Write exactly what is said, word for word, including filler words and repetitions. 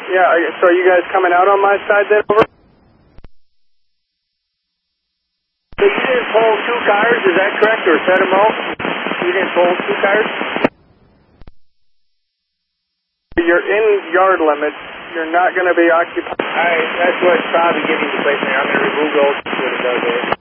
Yeah, so are you guys coming out on my side then? Over? So you didn't pull two cars, is that correct, or set them out? You didn't pull two cars? You're in yard limits. You're not going to be occupied. Alright, that's what's probably giving you the place there. I'm going to remove those. See what it does there.